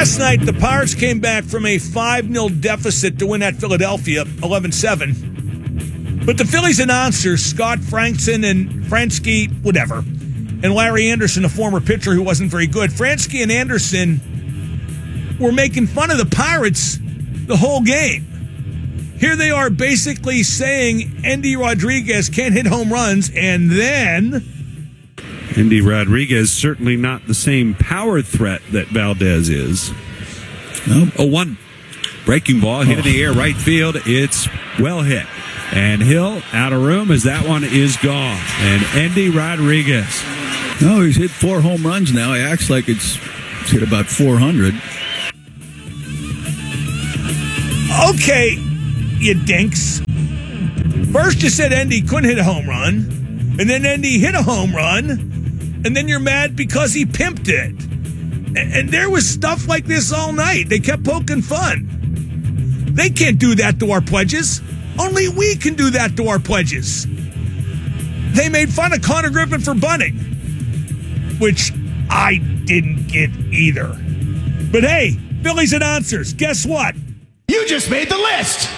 Last night, the Pirates came back from a 5-0 deficit to win at Philadelphia, 11-7. But the Phillies announcers, Scott Frankson and Fransky, whatever, and Larry Anderson, a former pitcher who wasn't very good, Fransky and Anderson were making fun of the Pirates the whole game. Here they are basically saying Endy Rodriguez can't hit home runs, and then... Endy Rodriguez certainly not the same power threat that Valdez is. No. 0-1. Breaking ball hit in the air, right field. It's well hit. And Hill out of room as that one is gone. And Endy Rodriguez. No, he's hit 4 home runs now. He acts like it's hit about 400. Okay, you dinks. First you said Endy couldn't hit a home run, and then Endy hit a home run, and then you're mad because he pimped it. And there was stuff like this all night. They kept poking fun. They can't do that to our pledges. Only we can do that to our pledges. They made fun of Connor Griffin for bunting, which I didn't get either. But hey, Phillies announcers, guess what? You just made the list.